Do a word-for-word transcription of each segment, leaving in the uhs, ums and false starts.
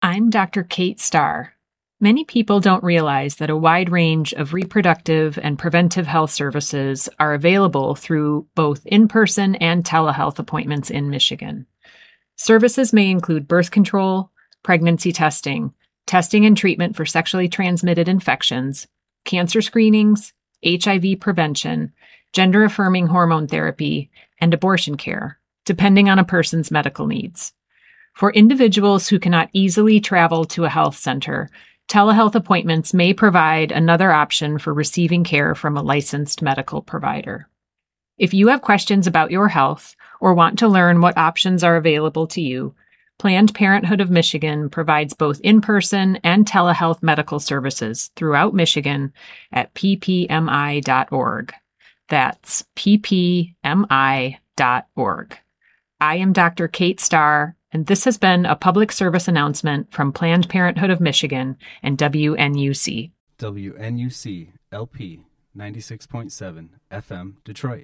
I'm Doctor Kate Starr. Many people don't realize that a wide range of reproductive and preventive health services are available through both in-person and telehealth appointments in Michigan. Services may include birth control, pregnancy testing, testing and treatment for sexually transmitted infections, cancer screenings, H I V prevention, gender-affirming hormone therapy, and abortion care, depending on a person's medical needs. For individuals who cannot easily travel to a health center, telehealth appointments may provide another option for receiving care from a licensed medical provider. If you have questions about your health or want to learn what options are available to you, Planned Parenthood of Michigan provides both in-person and telehealth medical services throughout Michigan at p p m i dot org. That's p p m i dot org. I am Doctor Kate Starr, and this has been a public service announcement from Planned Parenthood of Michigan and W N U C. W N U C L P ninety-six point seven F M Detroit.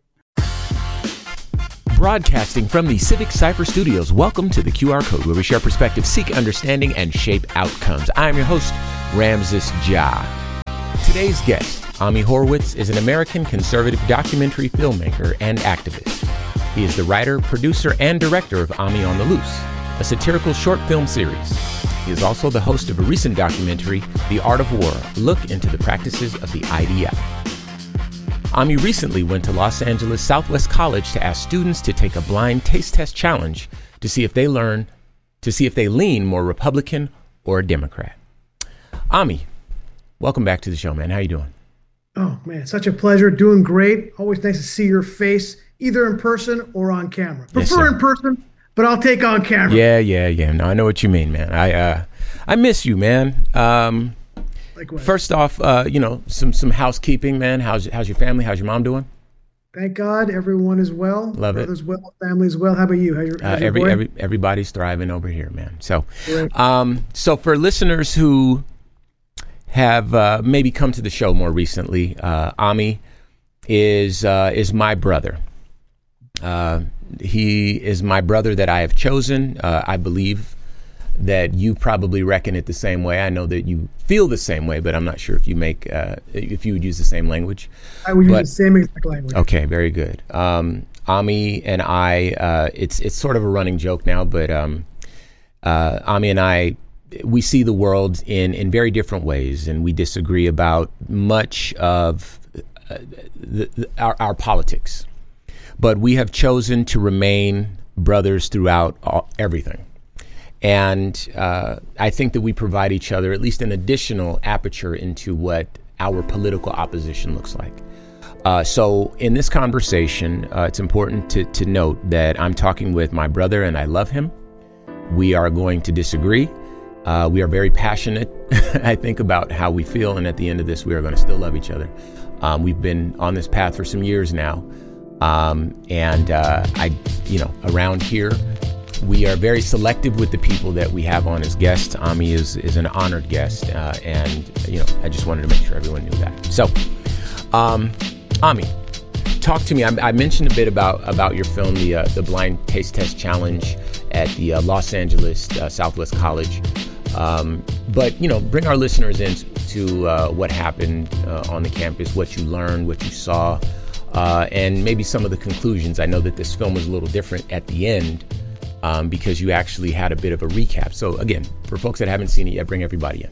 Broadcasting from the Civic Cypher Studios, welcome to the Q R Code, where we share perspective, seek understanding, and shape outcomes. I'm your host, Ramses Ja. Today's guest, Ami Horowitz, is an American conservative documentary filmmaker and activist. He is the writer, producer, and director of Ami on the Loose, a satirical short film series. He is also the host of a recent documentary, The Art of War, a look into the practices of the I D F. Ami recently went to Los Angeles Southwest College to ask students to take a blind taste test challenge to see if they learn, to see if they lean more Republican or Democrat. Ami, welcome back to the show, man. How you doing? Oh, man, such a pleasure. Doing great. Always nice to see your face, either in person or on camera. Prefer yes, in person, but I'll take on camera. Yeah, yeah, yeah. No, I know what you mean, man. I uh, I miss you, man. Um, Likewise. First off, uh, you know, some some housekeeping, man. How's how's your family? How's your mom doing? Thank God, everyone is well. Love Brothers it. well, families well. How about you? How's your, how's uh, your every boy? every everybody's thriving over here, man. So, um, so for listeners who have uh, maybe come to the show more recently, uh, Ami is uh, is my brother. Uh, he is my brother that I have chosen. Uh, I believe that you probably reckon it the same way. I know that you feel the same way, but I'm not sure if you make uh, if you would use the same language. I would but, use the same exact language. Okay, very good. Um, Ami and I, uh, it's it's sort of a running joke now, but um, uh, Ami and I, we see the world in in very different ways, and we disagree about much of uh, the, the, our, our politics. But we have chosen to remain brothers throughout all, everything. And uh, I think that we provide each other at least an additional aperture into what our political opposition looks like. Uh, so in this conversation, uh, it's important to, to note that I'm talking with my brother and I love him. We are going to disagree. Uh, we are very passionate, I think, about how we feel. And at the end of this, we are going to still love each other. Um, we've been on this path for some years now. Um, and uh, I, you know, around here, we are very selective with the people that we have on as guests. Ami is, is an honored guest. Uh, and, you know, I just wanted to make sure everyone knew that. So, um, Ami, talk to me. I, I mentioned a bit about, about your film, the, uh, the Blind Taste Test Challenge at the uh, Los Angeles uh, Southwest College. Um, but, you know, bring our listeners into uh, what happened uh, on the campus, what you learned, what you saw, uh, and maybe some of the conclusions. I know that this film was a little different at the end um, because you actually had a bit of a recap. So, again, for folks that haven't seen it yet, bring everybody in.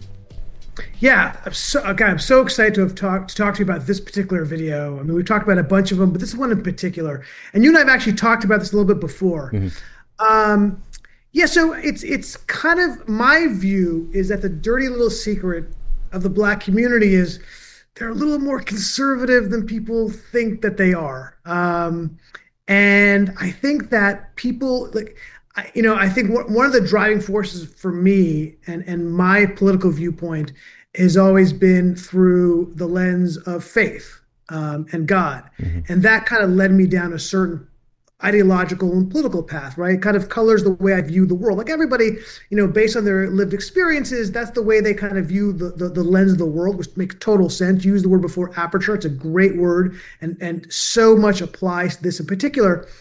Yeah, I'm so, okay, I'm so excited to have talked to talk to you about this particular video. I mean, we've talked about a bunch of them, but this is one in particular. And you and I have actually talked about this a little bit before. Mm-hmm. Um, yeah, so it's it's kind of, my view is that the dirty little secret of the Black community is they're a little more conservative than people think that they are. Um, and I think that people, like, I, you know, I think one of the driving forces for me and, and my political viewpoint has always been through the lens of faith um, and God. Mm-hmm. And that kind of led me down a certain ideological and political path, right? It kind of colors the way I view the world. Like everybody, you know, based on their lived experiences, that's the way they kind of view the, the, the lens of the world, which makes total sense. Use the word before aperture. It's a great word. And, and so much applies to this in particular.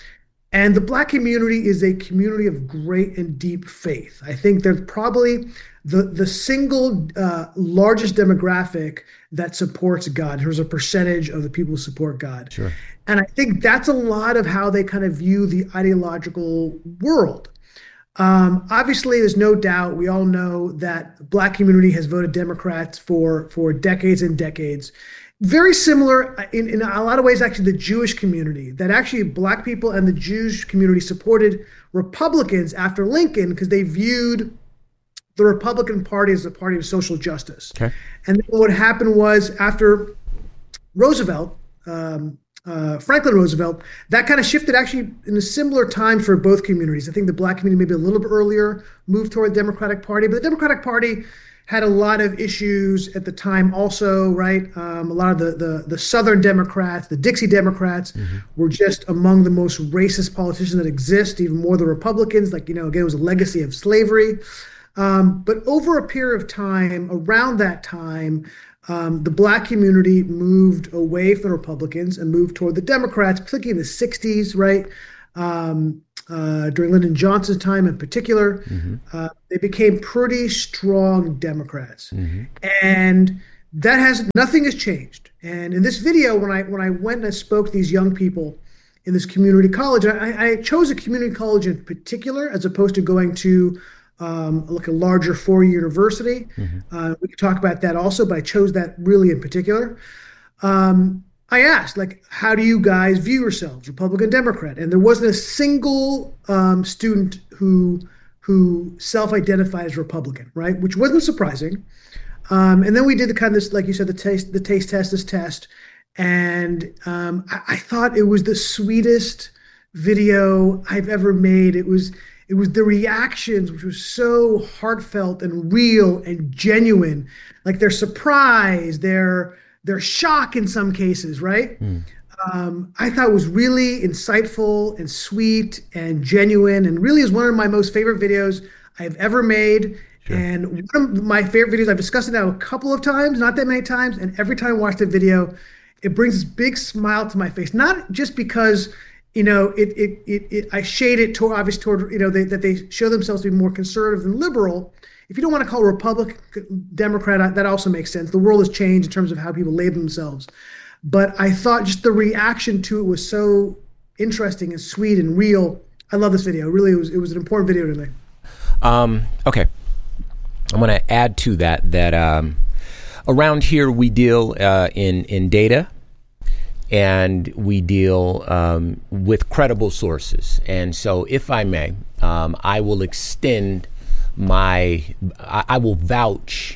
And the Black community is a community of great and deep faith. I think they're probably the, the single uh, largest demographic that supports God. There's a percentage of the people who support God. Sure. And I think that's a lot of how they kind of view the ideological world. Um, obviously, there's no doubt, we all know that the Black community has voted Democrats for, for decades and decades. Very similar in, in a lot of ways, actually, the Jewish community, that actually Black people and the Jewish community supported Republicans after Lincoln because they viewed the Republican Party as a party of social justice. Okay. And then what happened was after Roosevelt, um, uh, Franklin Roosevelt, that kind of shifted actually in a similar time for both communities. I think the Black community maybe a little bit earlier moved toward the Democratic Party, but the Democratic Party had a lot of issues at the time also, right? Um, a lot of the, the, the Southern Democrats, the Dixie Democrats mm-hmm. were just among the most racist politicians that exist, even more the Republicans. Like, you know, again, it was a legacy of slavery. Um, but over a period of time, around that time, um, the Black community moved away from the Republicans and moved toward the Democrats, particularly in the sixties, right? Um, uh, during Lyndon Johnson's time in particular, mm-hmm. uh, they became pretty strong Democrats. Mm-hmm. And that has, nothing has changed. And in this video, when I when I went and I spoke to these young people in this community college, I, I chose a community college in particular, as opposed to going to um, like a larger four-year university. Mm-hmm. Uh, we could talk about that also, but I chose that really in particular. Um, I asked, like, how do you guys view yourselves, Republican, Democrat? And there wasn't a single um, student who who self-identified as Republican, right? Which wasn't surprising. Um, and then we did the kind of this, like you said, the taste, the taste test, this test, and um, I, I thought it was the sweetest video I've ever made. It was it was the reactions, which was so heartfelt and real and genuine, like their surprise, their their shock in some cases, right? Mm. Um, I thought it was really insightful and sweet and genuine, and really is one of my most favorite videos I've ever made. Sure. And one of my favorite videos, I've discussed it now a couple of times, not that many times, and every time I watch the video, it brings this big smile to my face. Not just because, you know, it it it, it I shade it toward, obviously toward, you know, they, that they show themselves to be more conservative and liberal. If you don't want to call Republican, Democrat, that also makes sense. The world has changed in terms of how people label themselves. But I thought just the reaction to it was so interesting and sweet and real. I love this video. Really, it was, it was an important video to me. Um, okay. I'm going to add to that, that um, around here we deal uh, in, in data, and we deal um, with credible sources. And so if I may, um, I will extend my, I, I will vouch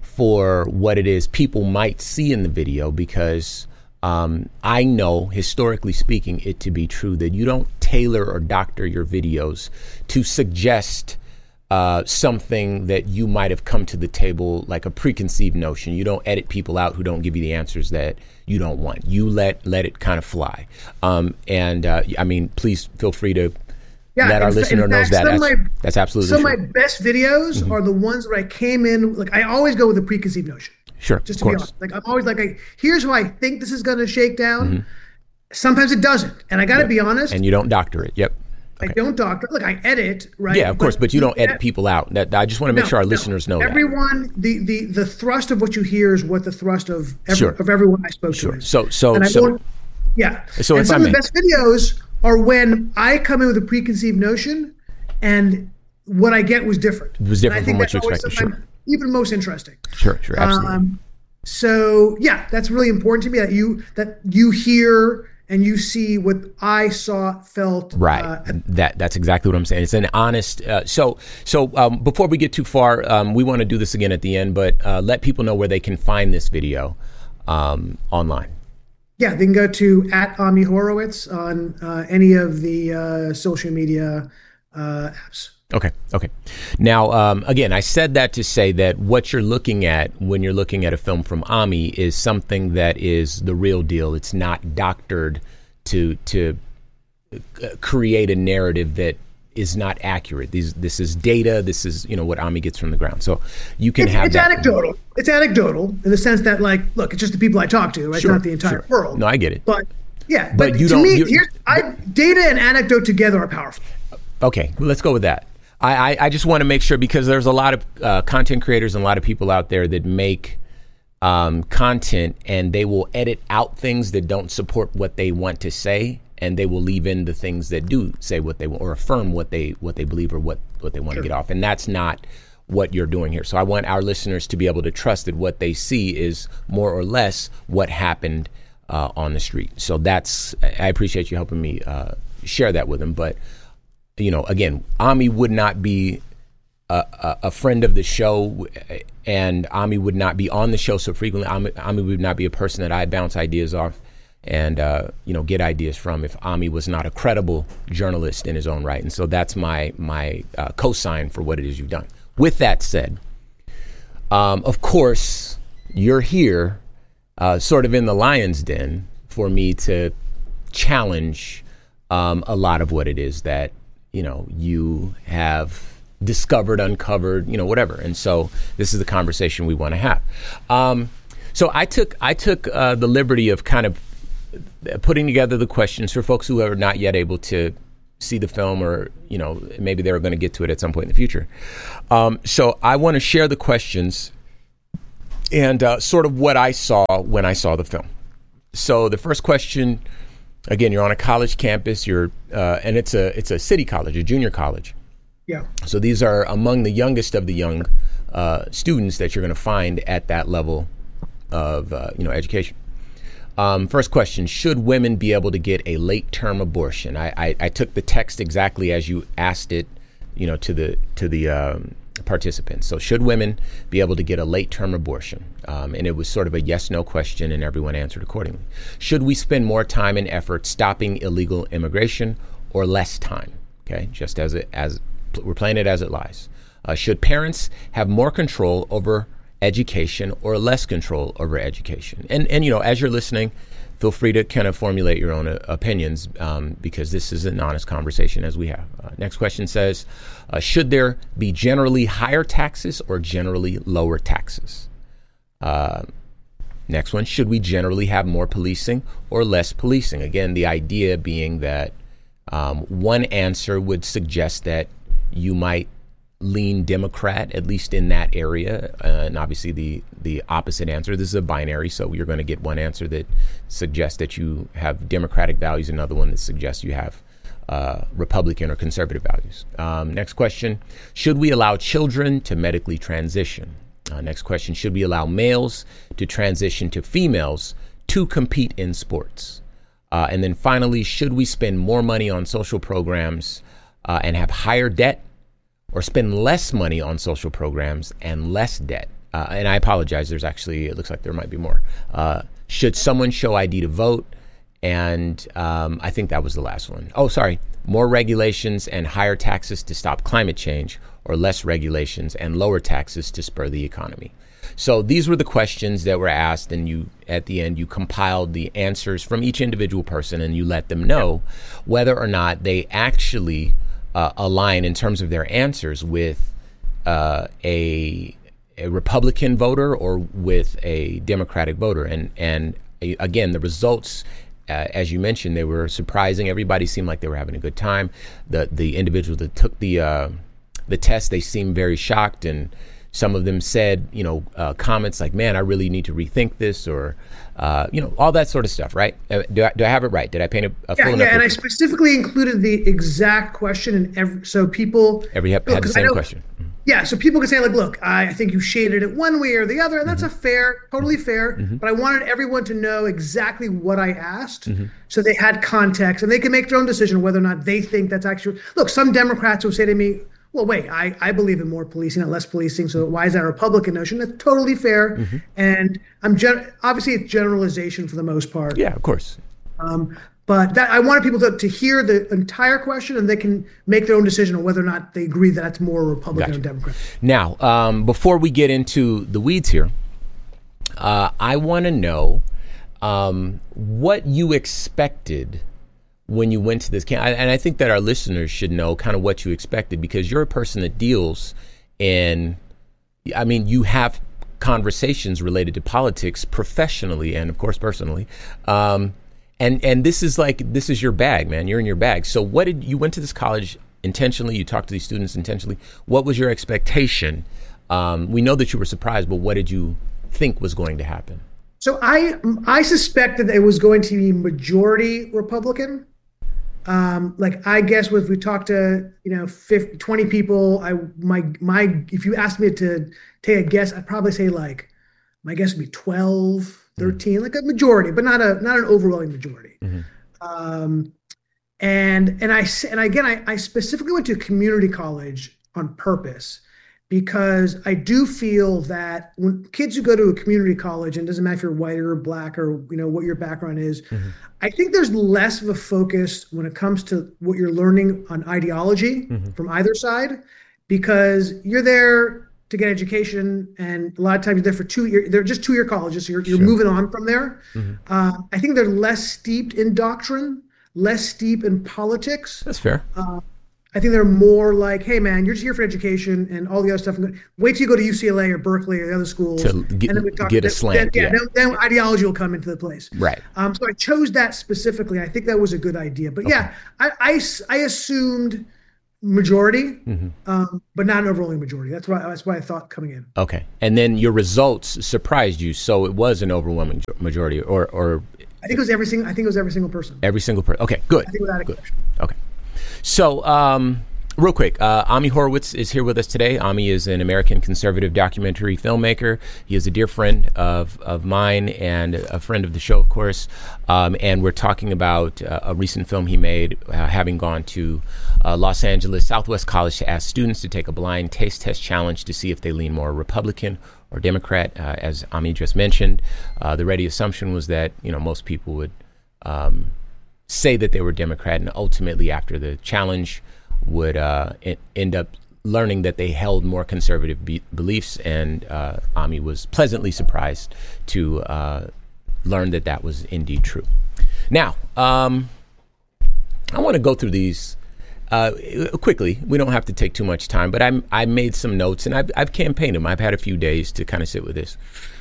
for what it is people might see in the video, because um, I know, historically speaking, it to be true that you don't tailor or doctor your videos to suggest uh, something that you might have come to the table like a preconceived notion. You don't edit people out who don't give you the answers that you don't want. You let let it kind of fly. Um, and uh, I mean, please feel free to Yeah, that our listener knows that. That's, my, that's absolutely Some true. of my best videos mm-hmm. are the ones where I came in, like I always go with a preconceived notion. Sure, just to of be course. honest. Like I'm always like, I, here's how I think this is going to shake down. Mm-hmm. Sometimes it doesn't, and I got to yep. be honest. And you don't doctor it. Yep. Okay. I don't doctor. Look, I edit, right? Yeah, of course, but, but you don't edit people out. That I just want to make no, sure our no. listeners know everyone, that. Everyone, the the the thrust of what you hear is what the thrust of every, sure. of everyone I spoke sure. to is. So so and I so. Yeah. So and if some I of may. the best videos are when I come in with a preconceived notion, and what I get was different. It was different from what you expected. Sure. Even most interesting. Sure, sure, absolutely. Um, so yeah, that's really important to me that you that you hear and you see what I saw, felt. Right. Uh, that that's exactly what I'm saying. It's an honest. Uh, so so um, before we get too far, um, we want to do this again at the end, but uh, let people know where they can find this video um, online. Yeah, they can go to at Ami Horowitz on uh, any of the uh, social media uh, apps. Okay. Okay. Now, um, again, I said that to say that what you're looking at when you're looking at a film from Ami is something that is the real deal. It's not doctored to to create a narrative that is not accurate. These this is data. This is, you know, what Ami gets from the ground. So you can it's, have it's that. anecdotal. It's anecdotal in the sense that, like, look, it's just the people I talk to. Right? Sure, it's not the entire sure. world. No, I get it. But Yeah, but, but you to don't. me, here's, I, data and anecdote together are powerful. Okay, well, let's go with that. I, I, I just want to make sure, because there's a lot of uh, content creators and a lot of people out there that make um, content, and they will edit out things that don't support what they want to say, and they will leave in the things that do say what they want, or affirm what they what they believe, or what, what they want sure. to get off. And that's not what you're doing here. So I want our listeners to be able to trust that what they see is more or less what happened uh, on the street. So that's, I appreciate you helping me uh, share that with them. But, you know, again, Ami would not be a, a, a friend of the show, and Ami would not be on the show so frequently. Ami, Ami would not be a person that I bounce ideas off and, uh, you know, get ideas from if Ami was not a credible journalist in his own right. And so that's my, my uh, cosign for what it is you've done. With that said, um, of course, you're here uh, sort of in the lion's den for me to challenge um, a lot of what it is that, you know, you have discovered, uncovered, you know, whatever. And so this is the conversation we want to have. Um, so I took I took uh, the liberty of kind of putting together the questions for folks who are not yet able to see the film, or, you know, maybe they're going to get to it at some point in the future. Um, so I want to share the questions and uh, sort of what I saw when I saw the film. So the first question, again, you're on a college campus, you're uh, and it's a it's a city college, a junior college. Yeah. So these are among the youngest of the young uh, students that you're going to find at that level of uh, you know education. Um, first question, should women be able to get a late-term abortion? I, I, I took the text exactly as you asked it, you know, to the to the um, participants. So should women be able to get a late-term abortion? Um, and it was sort of a yes-no question, and everyone answered accordingly. Should we spend more time and effort stopping illegal immigration, or less time? Okay, just as it as we're playing it as it lies. Uh, should parents have more control over education, or less control over education? And, and you know, as you're listening, feel free to kind of formulate your own uh, opinions, um, because this is an honest conversation as we have. Uh, next question says, uh, should there be generally higher taxes or generally lower taxes? Uh, next one, should we generally have more policing or less policing? Again, the idea being that um, one answer would suggest that you might lean Democrat, at least in that area, uh, and obviously the the opposite answer. This is a binary, so you're going to get one answer that suggests that you have Democratic values, another one that suggests you have uh, Republican or conservative values. Um, next question, should we allow children to medically transition? Uh, next question, should we allow males to transition to females to compete in sports? Uh, and then finally, should we spend more money on social programs uh, and have higher debt, or spend less money on social programs and less debt? Uh, and I apologize, there's actually, it looks like there might be more. Uh, should someone show I D to vote? And um, I think that was the last one. Oh, sorry. More regulations and higher taxes to stop climate change, or less regulations and lower taxes to spur the economy? So these were the questions that were asked, and you, at the end, you compiled the answers from each individual person, and you let them know whether or not they actually Uh, align in terms of their answers with uh, a, a Republican voter or with a Democratic voter. And and a, again, the results, uh, as you mentioned, they were surprising. Everybody seemed like they were having a good time. The the individuals that took the uh, the test, they seemed very shocked, and some of them said, you know, uh, comments like, "Man, I really need to rethink this," or uh, you know, all that sort of stuff, right? Uh, do I, do I have it right? Did I paint a, a yeah, full yeah, enough? and I specifically included the exact question, and every, so people every had, had the same know, question. Mm-hmm. Yeah, so people can say like, "Look, I, I think you shaded it one way or the other," and that's mm-hmm. a fair, totally fair. Mm-hmm. But I wanted everyone to know exactly what I asked, mm-hmm. so they had context and they can make their own decision whether or not they think that's actually. Look, some Democrats will say to me, well, wait, I, I believe in more policing and less policing, so why is that a Republican notion? That's totally fair. Mm-hmm. And I'm gen- obviously it's generalization for the most part. Yeah, of course. Um, but that I wanted people to, to hear the entire question, and they can make their own decision on whether or not they agree that that's more Republican gotcha. or Democrat. Now, um, before we get into the weeds here, uh, I want to know um, what you expected when you went to this camp. And I think that our listeners should know kind of what you expected, because you're a person that deals in, I mean, you have conversations related to politics professionally and, of course, personally. Um, and and this is like this is your bag, man. You're in your bag. So what did you went to this college intentionally? You talked to these students intentionally. What was your expectation? Um, we know that you were surprised, but what did you think was going to happen? So I I suspected that it was going to be majority Republican. Um, like I guess if we talked to you know fifty, twenty people, I my my if you asked me to take a guess, I'd probably say like my guess would be twelve, thirteen, mm-hmm. like a majority, but not a not an overwhelming majority. Mm-hmm. Um, and and I and again I, I specifically went to community college on purpose because I do feel that when kids who go to a community college, and it doesn't matter if you're white or black or you know what your background is, mm-hmm. I think there's less of a focus when it comes to what you're learning on ideology mm-hmm. from either side, because you're there to get education, and a lot of times you're there for two years. They're just two-year colleges, so you're, you're sure. moving on from there. Mm-hmm. Uh, I think they're less steeped in doctrine, less steeped in politics. That's fair. Uh, I think they're more like, hey, man, you're just here for education and all the other stuff. Wait till you go to U C L A or Berkeley or the other schools. To get, and then we talk, get a slant. Then, yeah, yeah. Then, then ideology will come into the place. Right. Um, so I chose that specifically. I think that was a good idea. But okay. yeah, I, I, I assumed majority, mm-hmm. um, but not an overwhelming majority. That's why, that's why I thought coming in. Okay. And then your results surprised you. So it was an overwhelming majority or, or I think it was every single, I think it was every single person. Every single person. Okay, good. I think without good. Exception. Okay. So, um, real quick, uh, Ami Horowitz is here with us today. Ami is an American conservative documentary filmmaker. He is a dear friend of, of mine and a friend of the show, of course. Um, and we're talking about uh, a recent film he made, uh, having gone to uh, Los Angeles Southwest College to ask students to take a blind taste test challenge to see if they lean more Republican or Democrat. Uh, as Ami just mentioned, uh, the ready assumption was that, you know, most people would um, say that they were Democrat, and ultimately after the challenge would uh, end up learning that they held more conservative be- beliefs, and uh, Ami was pleasantly surprised to uh, learn that that was indeed true. Now, um, I want to go through these uh, quickly. We don't have to take too much time, but I'm, I made some notes, and I've, I've campaigned them. I've had a few days to kind of sit with this.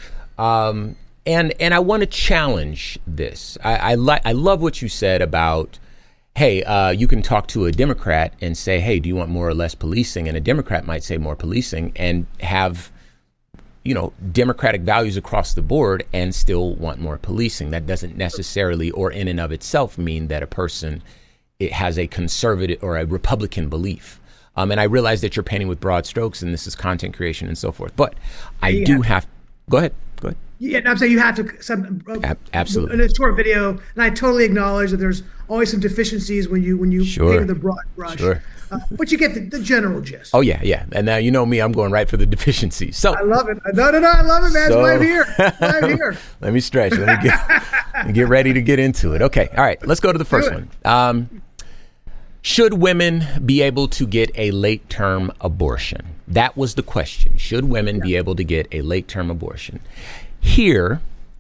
Um, and and I want to challenge this. I, I, li- I love what you said about, hey, uh, you can talk to a Democrat and say, hey, do you want more or less policing? And a Democrat might say more policing and have, you know, democratic values across the board and still want more policing. That doesn't necessarily or in and of itself mean that a person it has a conservative or a Republican belief. Um, and I realize that you're painting with broad strokes and this is content creation and so forth. But I yeah. do have, go ahead, go ahead. Yeah, I'm saying you have to some uh, absolutely in a short video, and I totally acknowledge that there's always some deficiencies when you when you sure. paint the broad brush. Sure. Uh, but you get the, the general gist. Oh yeah, yeah. And now you know me, I'm going right for the deficiencies. So I love it. No, no, no, I love it, man. So, That's why I'm here. That's why I'm here. Let me stretch. Let me get let me get ready to get into it. Okay. All right. Let's go to the first one. Um, should women be able to get a late-term abortion? That was the question. Should women yeah. be able to get a late-term abortion? Here,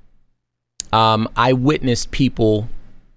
um, I witnessed people,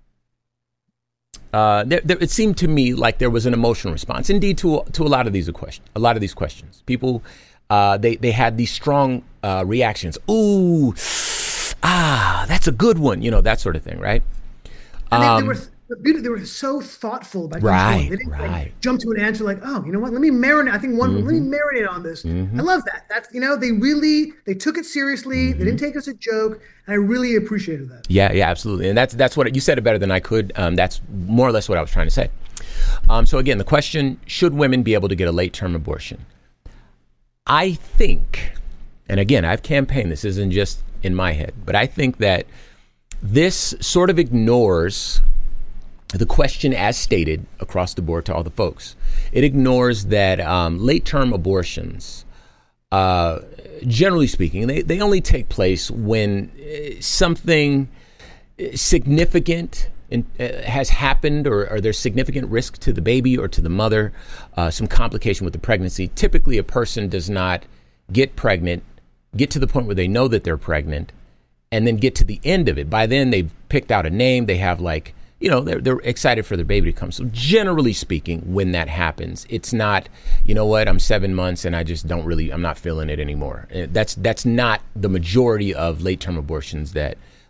uh, there, there, it seemed to me like there was an emotional response, indeed, to to a lot of these questions. A lot of these questions, people, uh, they they had these strong uh, reactions. Ooh, ah, that's a good one, you know, that sort of thing, right? And um, they, they were they were so thoughtful about right, each one. They didn't right. like, jump to an answer like, oh, you know what? Let me marinate. I think one. Mm-hmm. Let me marinate on this. Mm-hmm. I love that. That's you know they really they took it seriously. Mm-hmm. They didn't take it as a joke, and I really appreciated that. Yeah, yeah, absolutely. And that's that's what you said it better than I could. Um, that's more or less what I was trying to say. Um, so again, the question: should women be able to get a late-term abortion? I think, and again, I've campaigned. This isn't just in my head, but I think that this sort of ignores the question as stated across the board to all the folks. It ignores that um, late-term abortions, uh, generally speaking, they, they only take place when something significant in, uh, has happened or, or there's significant risk to the baby or to the mother, uh, some complication with the pregnancy. Typically, a person does not get pregnant, get to the point where they know that they're pregnant, and then get to the end of it. By then, they've picked out a name. They have like, you know, they're, they're excited for their baby to come. So generally speaking, when that happens, it's not, you know what, I'm seven months and I just don't really, I'm not feeling it anymore. That's that's not the majority of late-term abortions that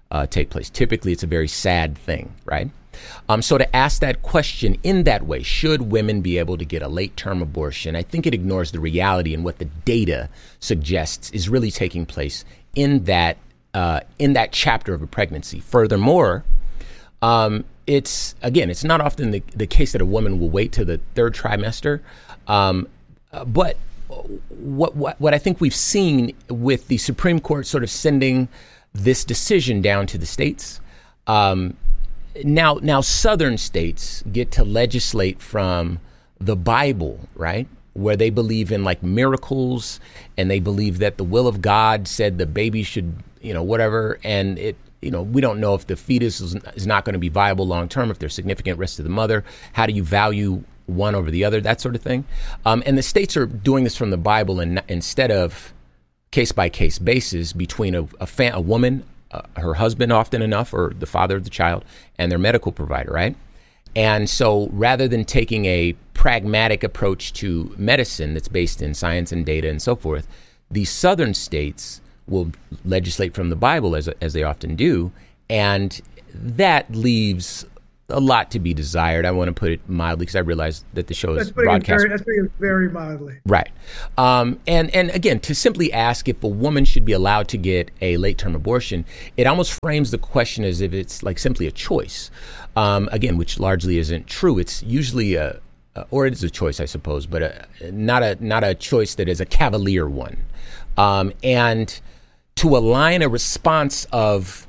uh, take place. Typically, it's a very sad thing, right? Um, so to ask that question in that way, should women be able to get a late-term abortion, I think it ignores the reality and what the data suggests is really taking place in that uh, in that chapter of a pregnancy. Furthermore, um, it's, again, it's not often the, the case that a woman will wait till the third trimester, um, uh, but what, what what I think we've seen with the Supreme Court sort of sending this decision down to the states, um, now now southern states get to legislate from the Bible, right? Where they believe in like miracles, and they believe that the will of God said the baby should, you know, whatever, and it, you know, we don't know if the fetus is, is not going to be viable long term, if there's significant risk to the mother. How do you value one over the other, that sort of thing. Um, and the states are doing this from the Bible, and instead of case by case basis between a a, fa- a woman, uh, her husband often enough, or the father of the child, and their medical provider, right? And so rather than taking a pragmatic approach to medicine that's based in science and data and so forth, the southern states will legislate from the Bible, as as they often do, and that leaves a lot to be desired. I want to put it mildly, because I realize that the show is broadcast. Very, that's putting it very mildly. Right. Um, and, and again, to simply ask if a woman should be allowed to get a late-term abortion, it almost frames the question as if it's like simply a choice, um, again, which largely isn't true. It's usually a, or it is a choice, I suppose, but a, not a not a choice that is a cavalier one. Um, and to align a response of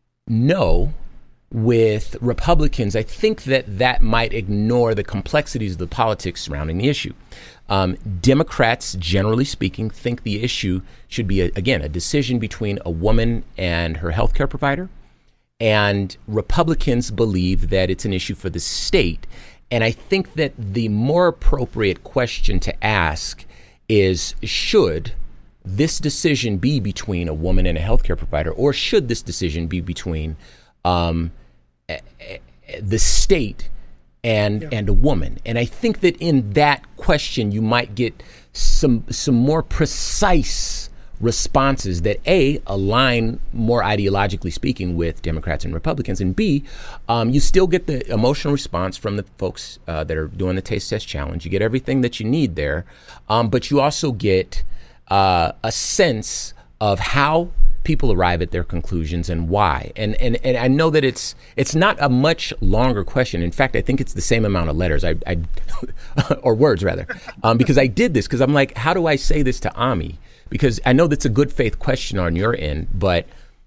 no with Republicans, I think that that might ignore the complexities of the politics surrounding the issue. Um, Democrats, generally speaking, think the issue should be, a, again, a decision between a woman and her healthcare provider. And Republicans believe that it's an issue for the state. And I think that the more appropriate question to ask is, should this decision be between a woman and a healthcare provider, or should this decision be between um, the state and yeah. and a woman? And I think that in that question, you might get some some more precise responses that A, align more ideologically speaking with Democrats and Republicans, and B, um, you still get the emotional response from the folks uh, that are doing the Taste Test Challenge. You get everything that you need there, um, but you also get uh, a sense of how people arrive at their conclusions and why. And and and I know that it's it's not a much longer question. In fact, I think it's the same amount of letters, I, I or words rather, um, because I did this because I'm like, how do I say this to Ami? Because I know that's a good faith question on your end, but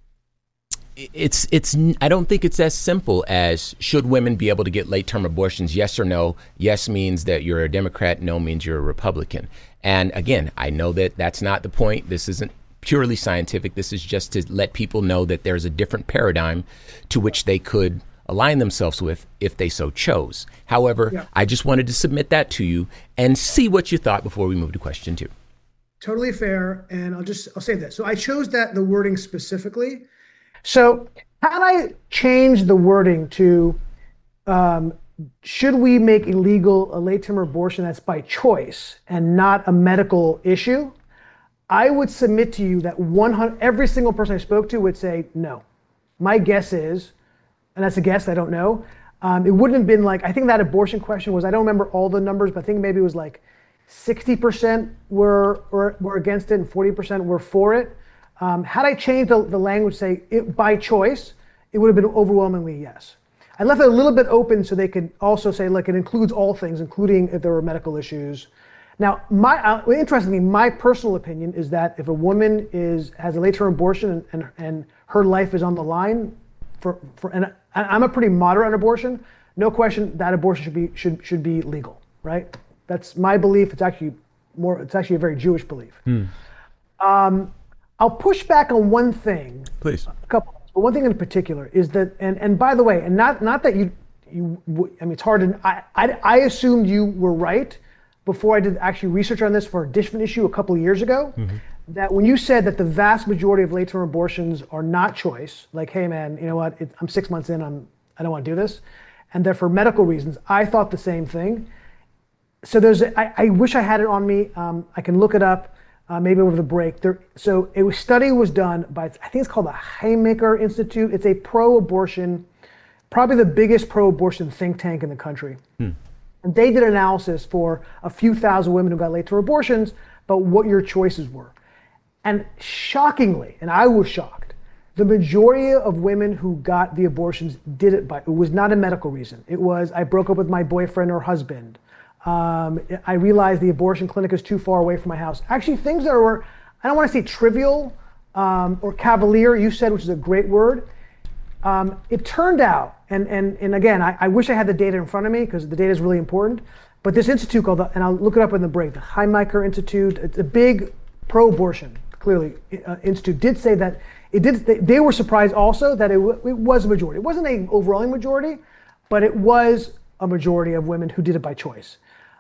it's it's I don't think it's as simple as, should women be able to get late term abortions? Yes or no? Yes means that you're a Democrat. No means you're a Republican. And again, I know that that's not the point. This isn't purely scientific. This is just to let people know that there's a different paradigm to which they could align themselves with if they so chose. However, yeah. I just wanted to submit that to you and see what you thought before we move to question two. Totally fair. And I'll just, I'll say this. So I chose that, the wording specifically. So had I changed the wording to, um, should we make illegal a late-term abortion that's by choice and not a medical issue, I would submit to you that one hundred every single person I spoke to would say no. My guess is, and that's a guess, I don't know, um, it wouldn't have been like, I think that abortion question was, I don't remember all the numbers, but I think maybe it was like sixty percent were, were, were against it and forty percent were for it. Um, had I changed the, the language, say, it, by choice, it would have been overwhelmingly yes. I left it a little bit open so they could also say, look, it includes all things, including if there were medical issues. Now, my uh, interestingly, my personal opinion is that if a woman is has a late-term abortion and, and, and her life is on the line, for, for and I, I'm a pretty moderate on abortion, no question that abortion should be should should be legal, right? That's my belief. It's actually more. It's actually a very Jewish belief. Hmm. Um, I'll push back on one thing. Please. A couple, but one thing in particular is that, and and by the way, and not not that you you. I mean, it's hard to. I I, I assumed you were right before I did actually research on this for a different issue a couple of years ago, mm-hmm. that when you said that the vast majority of late-term abortions are not choice, like, hey man, you know what, it, I'm six months in, I'm, I don't want to do this, and they're for medical reasons, I thought the same thing. So there's, a, I, I wish I had it on me, um, I can look it up. uh, maybe over the break. There, so a study was done by, I think it's called the Haymaker Institute. It's a pro-abortion, probably the biggest pro-abortion think tank in the country. Hmm. And they did analysis for a few thousand women who got late-term abortions, but what your choices were. And shockingly, and I was shocked, the majority of women who got the abortions did it by, it was not a medical reason. It was, I broke up with my boyfriend or husband. Um, I realized the abortion clinic is too far away from my house. Actually, things that were, I don't want to say trivial um, or cavalier, you said, which is a great word. Um, it turned out, and, and, and again, I, I wish I had the data in front of me because the data is really important, but this institute called, the, and I'll look it up in the break, the Haymaker Institute, it's a big pro-abortion, clearly, uh, institute, did say that it did. They, they were surprised also that it, w- it was a majority. It wasn't an overwhelming majority, but it was a majority of women who did it by choice.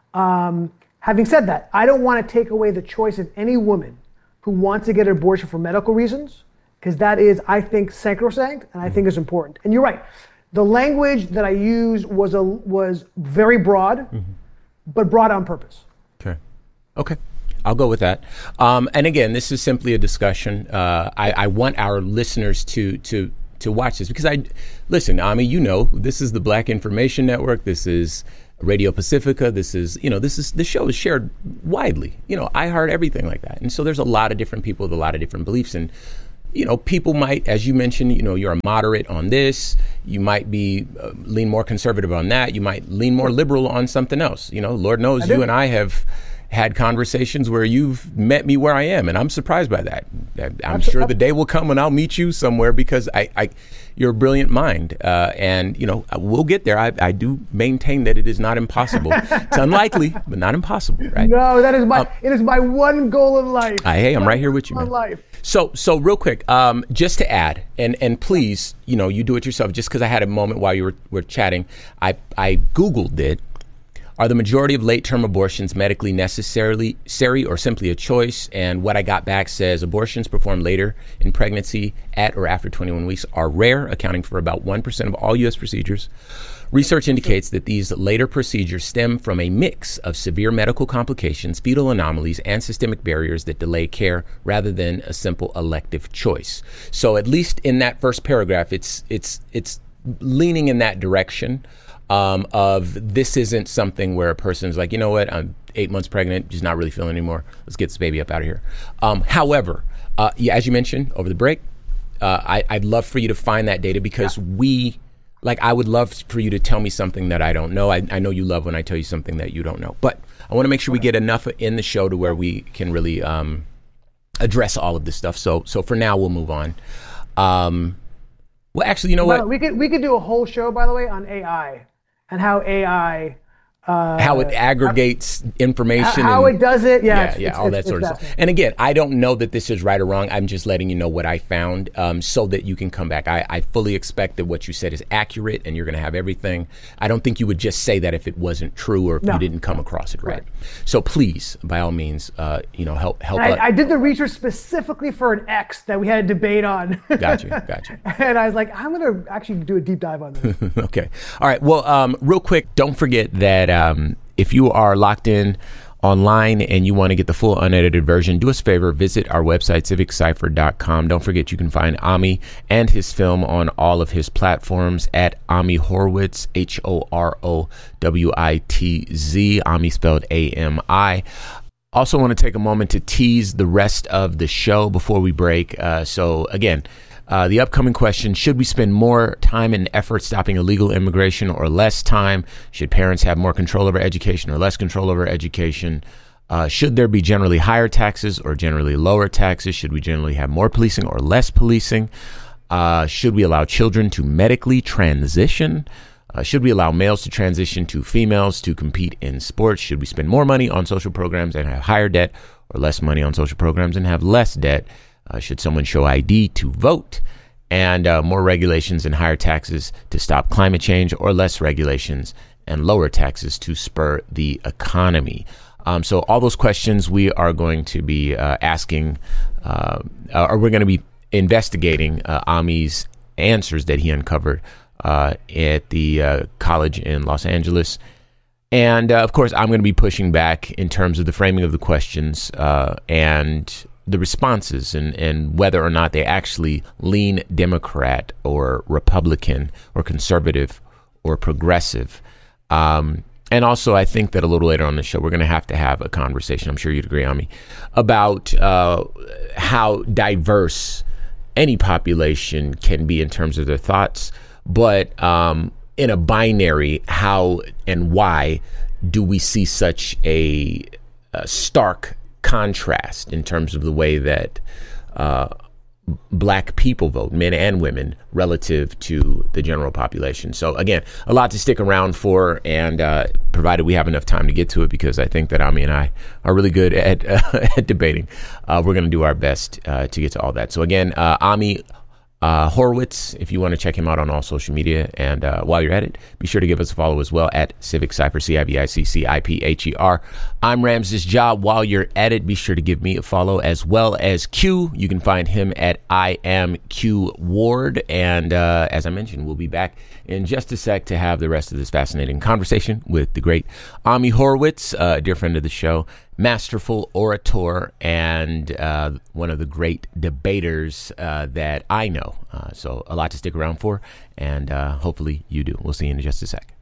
Um, having said that, I don't want to take away the choice of any woman who wants to get an abortion for medical reasons, because that is, I think, sacrosanct, and I think is important. And you're right. The language that I used was a was very broad, mm-hmm. but broad on purpose. Okay. Okay. I'll go with that. Um, and again, this is simply a discussion. Uh, I, I want our listeners to to to watch this because I listen. I mean, you know, this is the Black Information Network. This is Radio Pacifica. This is you know, this is the show is shared widely. You know, I heard everything like that, and so there's a lot of different people with a lot of different beliefs. And you know, people might, as you mentioned, you know, you're a moderate on this. You might be uh, lean more conservative on that. You might lean more liberal on something else. You know, Lord knows you and I have had conversations where you've met me where I am, and I'm surprised by that. I'm sure the day will come when I'll meet you somewhere because I, I you're a brilliant mind, uh, and you know we'll get there. I, I do maintain that it is not impossible. It's unlikely, but not impossible, right? No, that is my um, it is my one goal in life. I, hey, I'm right here with you, man. Life. So, so real quick, um, just to add, and and please, you know, you do it yourself. Just because I had a moment while you were were chatting, I I Googled it. Are the majority of late-term abortions medically necessarily necessary or simply a choice? And what I got back says abortions performed later in pregnancy at or after twenty-one weeks are rare, accounting for about one percent of all U S procedures. Research indicates that these later procedures stem from a mix of severe medical complications, fetal anomalies, and systemic barriers that delay care rather than a simple elective choice. So at least in that first paragraph, it's it's it's leaning in that direction. Um, of this isn't something where a person's like, you know what, I'm eight months pregnant, just not really feeling anymore. Let's get this baby up out of here. Um, however, uh, yeah, as you mentioned over the break, uh, I, I'd love for you to find that data because yeah. we, like, I would love for you to tell me something that I don't know. I, I know you love when I tell you something that you don't know, but I want to make sure we get enough in the show to where we can really um, address all of this stuff. So, so for now, we'll move on. Um, well, actually, you know well, what? We could we could do a whole show, by the way, on A I. And how A I, uh, how it aggregates information, how and, it does it, yeah, yeah, it's, yeah, it's, all it's, that sort of stuff. And again, I don't know that this is right or wrong. I'm just letting you know what I found, um, so that you can come back. I, I fully expect that what you said is accurate, and you're going to have everything. I don't think you would just say that if it wasn't true or if no. you didn't come across it right. right. So please, by all means, uh, you know, help help. I, I did the research specifically for an ex that we had a debate on. Gotcha, gotcha. And I was like, I'm going to actually do a deep dive on this. Okay, all right. Well, um, real quick, don't forget that um, if you are locked in online and you want to get the full unedited version, do us a favor, visit our website, civic cypher dot com. Don't forget you can find Ami and his film on all of his platforms at Ami Horowitz, H O R O W I T Z, Ami spelled A M I. Also want to take a moment to tease the rest of the show before we break. Uh, so again, Uh, the upcoming question, should we spend more time and effort stopping illegal immigration or less time? Should parents have more control over education or less control over education? Uh, should there be generally higher taxes or generally lower taxes? Should we generally have more policing or less policing? Uh, should we allow children to medically transition? Uh, should we allow males to transition to females to compete in sports? Should we spend more money on social programs and have higher debt or less money on social programs and have less debt? Uh, should someone show I D to vote? And uh, more regulations and higher taxes to stop climate change or less regulations and lower taxes to spur the economy? Um, so all those questions we are going to be uh, asking, uh, or we're going to be investigating uh, Ami's answers that he uncovered uh, at the uh, college in Los Angeles. And uh, of course, I'm going to be pushing back in terms of the framing of the questions uh, and the responses and, and whether or not they actually lean Democrat or Republican or conservative or progressive. Um, and also, I think that a little later on the show, we're going to have to have a conversation, I'm sure you'd agree, Ami, about uh, how diverse any population can be in terms of their thoughts, but um, in a binary, how and why do we see such a, a stark contrast in terms of the way that uh, Black people vote, men and women, relative to the general population. So again, a lot to stick around for, and uh, provided we have enough time to get to it, because I think that Ami and I are really good at, uh, at debating. Uh, we're going to do our best uh, to get to all that. So again, uh, Ami Uh, Horowitz, if you want to check him out on all social media. And uh, while you're at it, be sure to give us a follow as well at Civic Cypher, C I V I C C I P H E R. I'm Ramses Ja. While you're at it, be sure to give me a follow as well as Q. You can find him at I am Q Ward. And uh, as I mentioned, we'll be back in just a sec to have the rest of this fascinating conversation with the great Ami Horowitz, uh, a dear friend of the show, masterful orator, and uh, one of the great debaters uh, that I know. Uh, so a lot to stick around for, and uh, hopefully you do. We'll see you in just a sec.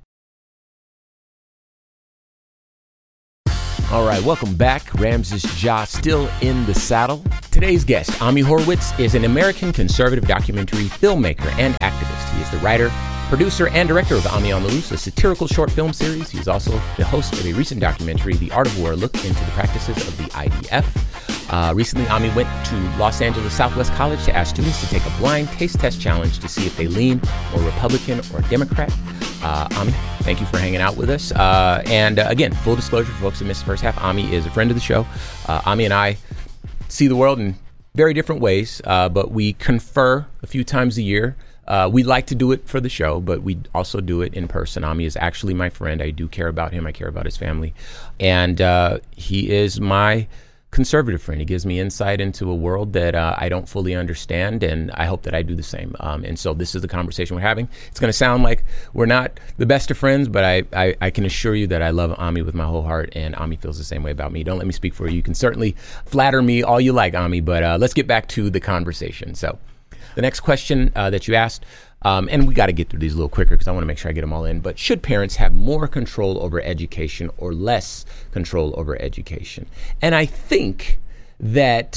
All right, welcome back. Ramses Ja still in the saddle. Today's guest, Ami Horowitz, is an American conservative documentary filmmaker and activist. He is the writer, producer, and director of Ami on the Loose, a satirical short film series. He is also the host of a recent documentary, The Art of War, a look into the practices of the I D F. Uh, recently, Ami went to Los Angeles Southwest College to ask students to take a blind taste test challenge to see if they lean more Republican or Democrat. Uh, Ami, thank you for hanging out with us. Uh, and uh, again, full disclosure for folks that missed the first half, Ami is a friend of the show. Uh, Ami and I see the world in very different ways, uh, but we confer a few times a year. Uh, we like to do it for the show, but we also do it in person. Ami is actually my friend. I do care about him. I care about his family. And uh, he is my conservative friend. He gives me insight into a world that uh, I don't fully understand, and I hope that I do the same. Um, and so this is the conversation we're having. It's going to sound like we're not the best of friends, but I, I, I can assure you that I love Ami with my whole heart, and Ami feels the same way about me. Don't let me speak for you. You can certainly flatter me all you like, Ami, but uh, let's get back to the conversation. So the next question uh, that you asked, um, and we got to get through these a little quicker because I want to make sure I get them all in, but should parents have more control over education or less control over education? And I think that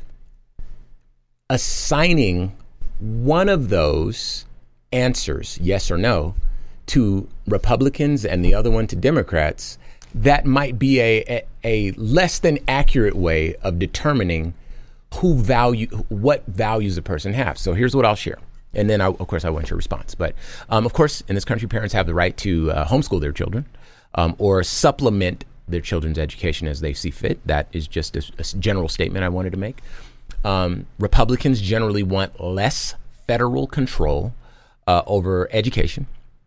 assigning one of those answers, yes or no, to Republicans and the other one to Democrats, that might be a, a, a less than accurate way of determining who value, what values a person has. So here's what I'll share. And then, I, of course, I want your response. But, um, of course, in this country, parents have the right to uh, homeschool their children um, or supplement their children's education as they see fit. That is just a, a general statement I wanted to make. Um, Republicans generally want less federal control uh, over education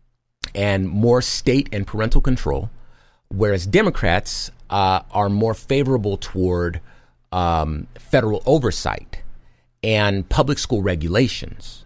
and more state and parental control, whereas Democrats uh, are more favorable toward um, federal oversight and public school regulations.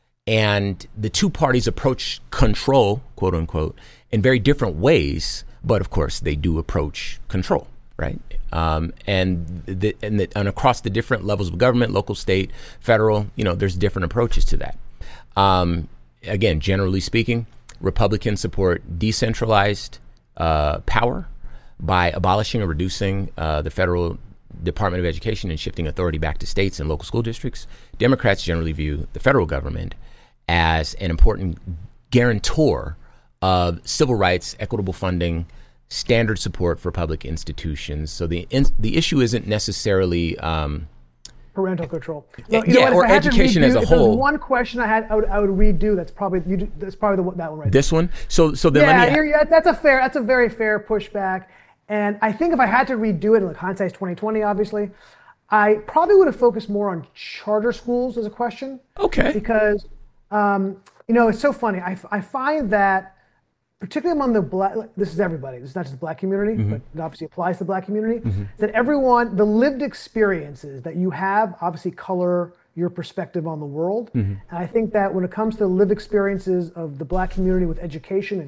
And the two parties approach control, quote unquote, in very different ways. But of course, they do approach control, right? Um, and, the, and, the, and across the different levels of government, local, state, federal, you know, there's different approaches to that. Um, again, generally speaking, Republicans support decentralized uh, power by abolishing or reducing uh, the federal Department of Education and shifting authority back to states and local school districts. Democrats generally view the federal government as an important guarantor of civil rights, equitable funding, standard support for public institutions. So the in, the issue isn't necessarily um, parental control. No, you yeah, know what, or education redo, as a if whole. One question I had, I would, I would redo. That's probably you. Do, that's probably the, that one right. This there. one. So so then yeah, let me. You're, yeah, that's a fair. That's a very fair pushback. And I think if I had to redo it, like hindsight's twenty twenty, obviously, I probably would have focused more on charter schools as a question. Okay. Because um, you know, it's so funny. I, I find that, particularly among the black, this is everybody, this is not just the black community, mm-hmm. but it obviously applies to the black community, mm-hmm. that everyone, the lived experiences that you have obviously color your perspective on the world. Mm-hmm. And I think that when it comes to the lived experiences of the black community with education and